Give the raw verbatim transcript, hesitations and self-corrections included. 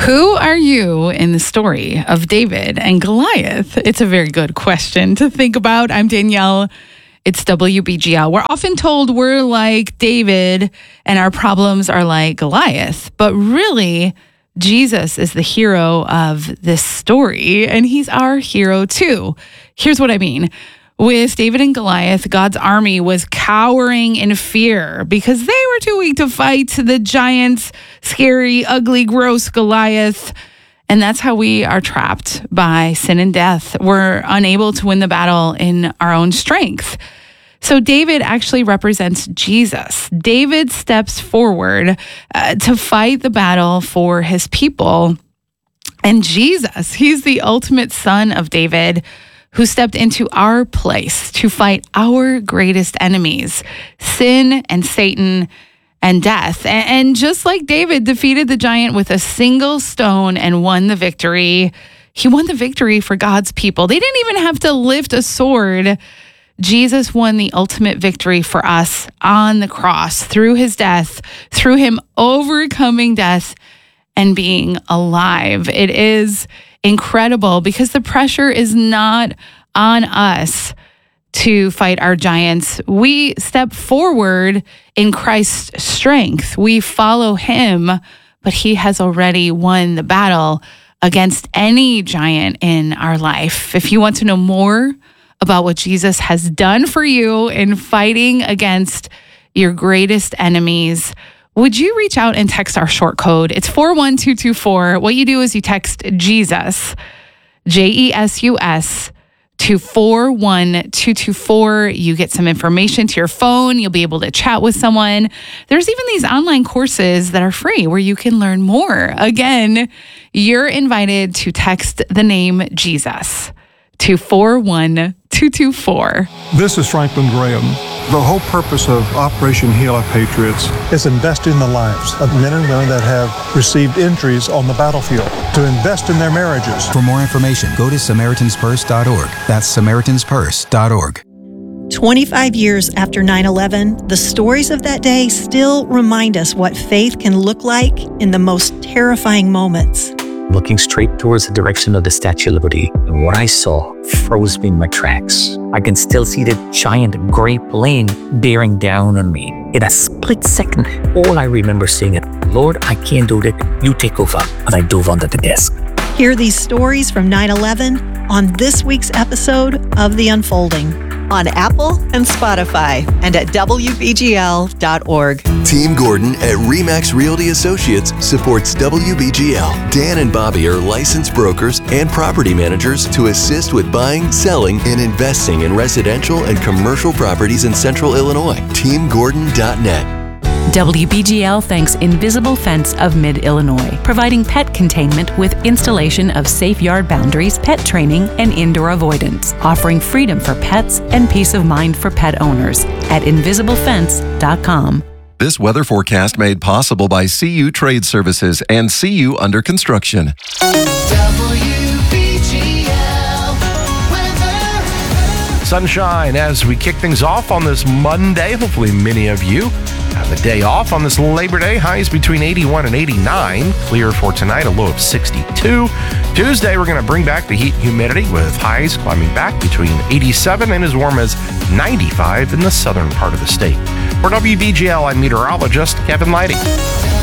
Who are you in the story of David and Goliath? It's a very good question to think about. I'm Danielle. It's W B G L. We're often told we're like David and our problems are like Goliath, but really, Jesus is the hero of this story, and he's our hero too. Here's what I mean. With David and Goliath, God's army was cowering in fear because they were too weak to fight the giant, scary, ugly, gross Goliath. And that's how we are trapped by sin and death. We're unable to win the battle in our own strength. So David actually represents Jesus. David steps forward uh, to fight the battle for his people. And Jesus, he's the ultimate son of David, who stepped into our place to fight our greatest enemies, sin and Satan and death. And just like David defeated the giant with a single stone and won the victory, he won the victory for God's people. They didn't even have to lift a sword. Jesus won the ultimate victory for us on the cross through his death, through him overcoming death and being alive. It is incredible because the pressure is not on us to fight our giants. We step forward in Christ's strength. We follow him, but he has already won the battle against any giant in our life. If you want to know more about what Jesus has done for you in fighting against your greatest enemies, would you reach out and text our short code? It's four one two two four. What you do is you text Jesus, J E S U S, to four one two two four. You get some information to your phone. You'll be able to chat with someone. There's even these online courses that are free where you can learn more. Again, you're invited to text the name Jesus to four one two two four. This is Franklin Graham. The whole purpose of Operation Heal Our Patriots is invest in the lives of men and women that have received injuries on the battlefield, to invest in their marriages. For more information, go to Samaritans Purse dot org. That's Samaritans Purse dot org. twenty-five years after nine eleven, the stories of that day still remind us what faith can look like in the most terrifying moments. Looking straight towards the direction of the Statue of Liberty, and what I saw froze me in my tracks. I can still see the giant gray plane bearing down on me. In a split second, all I remember saying is, "Lord, I can't do that. You take over." And I dove onto the desk. Hear these stories from nine eleven on this week's episode of The Unfolding, on Apple and Spotify, and at W B G L dot org. Team Gordon at RE/MAX Realty Associates supports W B G L. Dan and Bobby are licensed brokers and property managers to assist with buying, selling, and investing in residential and commercial properties in Central Illinois. Team Gordon dot net. W B G L thanks Invisible Fence of Mid-Illinois, providing pet containment with installation of safe yard boundaries, pet training, and indoor avoidance, offering freedom for pets and peace of mind for pet owners at invisible fence dot com. This weather forecast made possible by C U Trade Services and C U Under Construction. W B G L weather. Sunshine as we kick things off on this Monday. Hopefully many of you have a day off on this Labor Day. Highs between eighty-one and eighty-nine. Clear for tonight, a low of sixty-two. Tuesday, we're going to bring back the heat and humidity with highs climbing back between eighty-seven and as warm as ninety-five in the southern part of the state. For W B G L, I'm meteorologist Kevin Leidy.